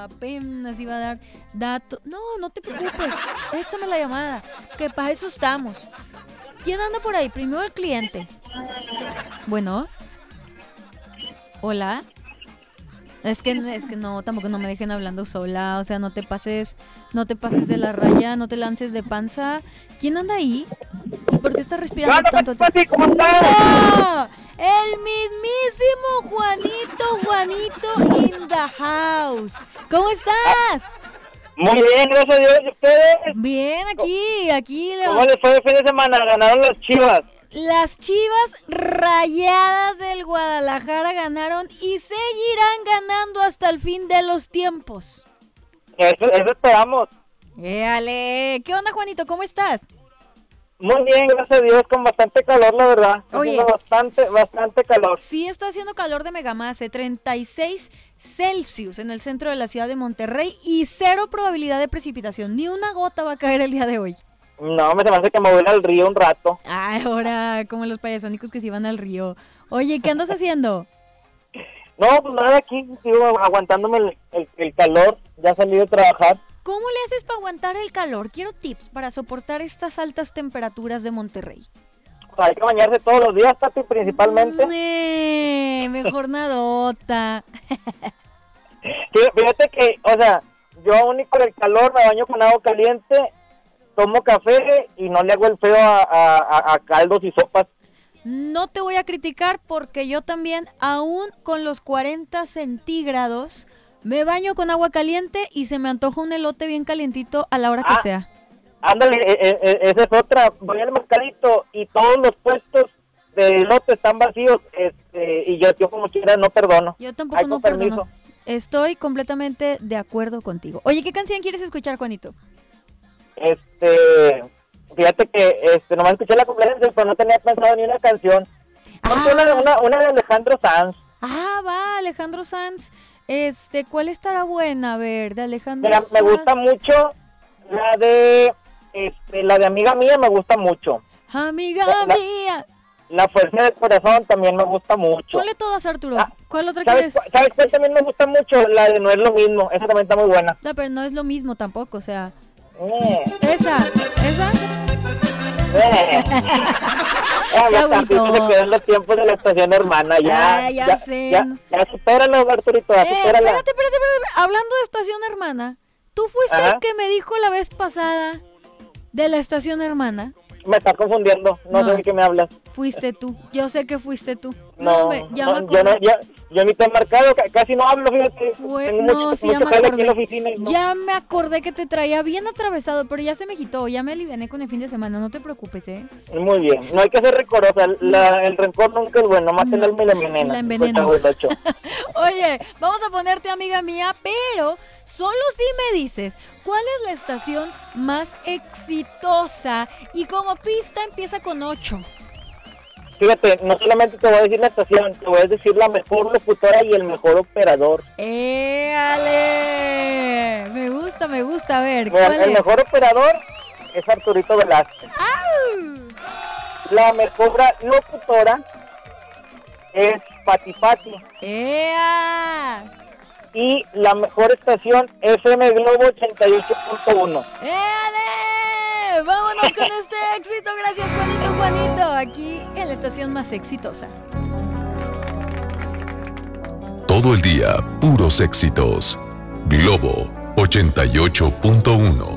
apenas iba a dar datos. No, no te preocupes, échame la llamada, que para eso estamos. ¿Quién anda por ahí? Primero el cliente. Bueno. Hola. Es que no, tampoco no me dejen hablando sola, o sea, no te pases de la raya, no te lances de panza. ¿Quién anda ahí? ¿Y por qué estás respirando tanto? ¿Cómo estás? ¡Oh! El mismísimo Juanito in the house. ¿Cómo estás? Muy bien, gracias a Dios. ¿Y ustedes? Bien, aquí. ¿Cómo les fue el fin de semana? Ganaron las Chivas. Las Chivas Rayadas del Guadalajara ganaron y seguirán ganando hasta el fin de los tiempos. Eso esperamos. ¡Éale! ¿Qué onda, Juanito? ¿Cómo estás? Muy bien, gracias a Dios, con bastante calor, la verdad. Oye, bastante calor. Sí, está haciendo calor de megamace, 36 Celsius en el centro de la ciudad de Monterrey y 0 probabilidad de precipitación. Ni una gota va a caer el día de hoy. No, me se me hace que me voy a ir al río un rato. Ay, ahora, como los payasónicos que se iban al río. Oye, ¿qué andas haciendo? No, pues nada, aquí sigo aguantándome el calor. Ya salí de trabajar. ¿Cómo le haces para aguantar el calor? Quiero tips para soportar estas altas temperaturas de Monterrey. Hay que bañarse todos los días, Tati, principalmente. Mejor nadota. Fíjate que, o sea, yo aún y con el calor me baño con agua caliente, tomo café y no le hago el feo a caldos y sopas. No te voy a criticar porque yo también, aún con los 40 centígrados, me baño con agua caliente y se me antoja un elote bien calientito a la hora que sea. Ándale, esa es otra. Voy al mercadito y todos los puestos de elote están vacíos, y yo como quiera no perdono. Yo tampoco no perdono. Estoy completamente de acuerdo contigo. Oye, ¿qué canción quieres escuchar, Juanito? Fíjate que nomás escuché la complacencia, pero no tenía pensado ni una canción. Una de Alejandro Sanz. Va, Alejandro Sanz. ¿Cuál estará buena? A ver, de Alejandro Mira, Sanz. me gusta mucho la de Amiga Mía, me gusta mucho. Amiga mía. La Fuerza del Corazón también me gusta mucho. Ponle todas, Arturo. ¿Cuál otra quieres? ¿Sabes cuál también me gusta mucho? La de No es lo mismo, esa también está muy buena. No, pero no es lo mismo tampoco, o sea... Esa. Ya se quedan los tiempos de la estación hermana, ya sé. Ya supéralo, Arturito, supérala. Espérate. Hablando de estación hermana, ¿tú fuiste el que me dijo la vez pasada de la estación hermana? Me está confundiendo, no sé de qué me hablas. Fuiste tú, yo sé que fuiste tú. Yo ni te he marcado, casi no hablo, fíjate. Ya me acordé que te traía bien atravesado, pero ya se me quitó, ya me aliviané con el fin de semana, no te preocupes, Muy bien, no hay que ser rencorosa, el rencor nunca es bueno, más el alma y la envenena. La envenena. Oye, vamos a ponerte amiga mía, pero solo si me dices cuál es la estación más exitosa y como pista empieza con 8. Fíjate, no solamente te voy a decir la estación, te voy a decir la mejor locutora y el mejor operador. ¡Ale! Me gusta, a ver, ¿cuál es? El mejor operador es Arturito Velázquez. ¡Au! La mejor locutora es Pati. ¡Ea! Y la mejor estación FM Globo 88.1. ¡Éale! Vámonos con este éxito. Gracias, Juanito. Aquí en la estación más exitosa. Todo el día, puros éxitos. Globo 88.1.